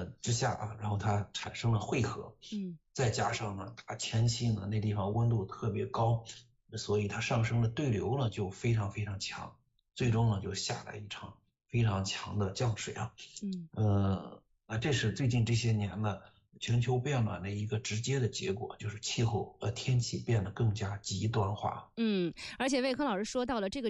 之下啊，然后它产生了汇合，再加上呢，它前期呢那地方温度特别高，所以它上升的对流呢就非常非常强，最终呢就下来一场非常强的降水啊。这是最近这些年呢全球变暖的一个直接的结果，就是气候天气变得更加极端化。 而且魏康老师说到了这个